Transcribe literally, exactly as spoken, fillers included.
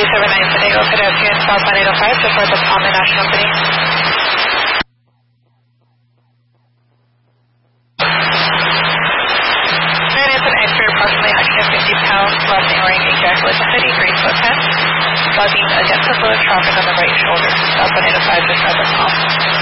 seven nine San Diego, pedestrian southbound eight oh five, report the Palm National City. Man is an extra approximately one hundred fifty pounds, left and wearing a jacket with a hoodie, green sweatpants, slugging against the flow of traffic on the right shoulder, southbound eight oh five, just south of Palm.